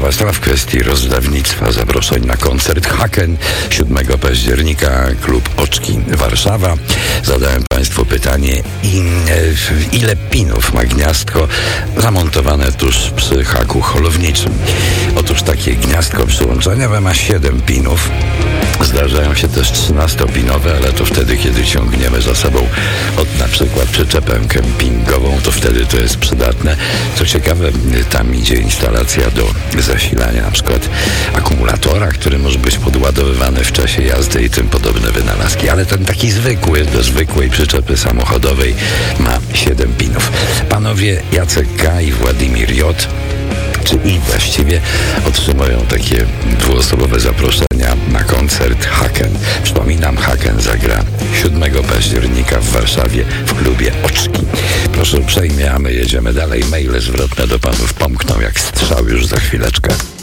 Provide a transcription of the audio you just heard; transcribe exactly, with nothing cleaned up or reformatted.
Warszawa w kwestii rozdawnictwa zaproszeń na koncert Haken siódmego października, klub Oczki Warszawa. Zadałem Państwu pytanie, ile pinów ma gniazdko zamontowane tuż przy haku holowniczym. Otóż takie gniazdko przyłączeniowe ma siedem pinów. Zdarzają się też trzynastopinowe, ale to wtedy, kiedy ciągniemy za sobą od na przykład przyczepę kempingową, to wtedy to jest przydatne. Co ciekawe, tam idzie instalacja do zasilania na przykład akumulatora, który może być podładowywany w czasie jazdy i tym podobne wynalazki. Ale ten taki zwykły, do zwykłej przyczepy samochodowej ma siedem pinów. Panowie Jacek K. i Władimir J., czy i właściwie otrzymują takie dwuosobowe zaproszenia na koncert Haken. Przypominam, Haken zagra siódmego października w Warszawie w klubie Oczki. Proszę uprzejmie, a my jedziemy dalej. Maile zwrotne do panów pomkną jak strzał już za chwileczkę.